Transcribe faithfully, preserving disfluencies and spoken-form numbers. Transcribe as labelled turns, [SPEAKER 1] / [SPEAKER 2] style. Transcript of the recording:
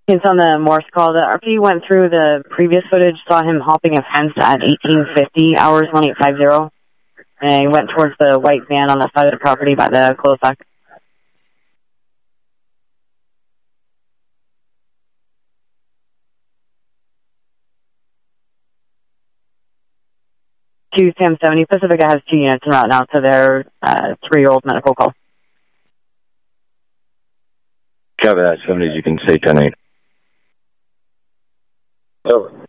[SPEAKER 1] It's on the Morse call. The R P went through the previous footage, saw him hopping a fence at eighteen fifty, hours one eight five zero. And he went towards the white van on the side of the property by the cul-de-sac. To Sam seventy, Pacifica has two units en route now to their uh, three-year-old medical call.
[SPEAKER 2] Cover that, seventies, you can say ten eight.
[SPEAKER 3] Over.